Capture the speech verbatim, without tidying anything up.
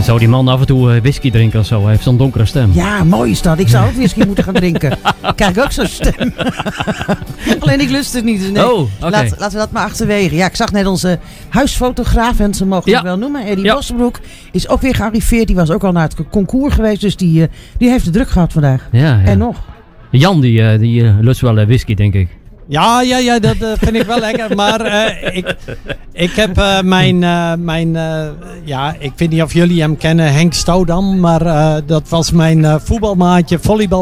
Zou die man af en toe uh, whisky drinken of zo? Hij heeft zo'n donkere stem. Ja, mooi is dat. Ik zou ook whisky moeten gaan drinken. Krijg ik ook zo'n stem. Alleen ik lust het niet. Dus nee. Oh, okay. Laat, laten we dat maar achterwege. Ja, ik zag net onze huisfotograaf, en ze mogen ja. het wel noemen. Eddie ja. Bossenbroek is ook weer gearriveerd. Die was ook al naar het concours geweest. Dus die, uh, die heeft het druk gehad vandaag. Ja, ja. En nog. Jan, die, uh, die uh, lust wel uh, whisky, denk ik. Ja, ja, ja, dat uh, vind ik wel lekker. Maar uh, ik, ik heb uh, mijn, uh, mijn uh, ja, ik weet niet of jullie hem kennen, Henk Stoudam. Maar uh, dat was mijn uh, voetbalmaatje, volleybal.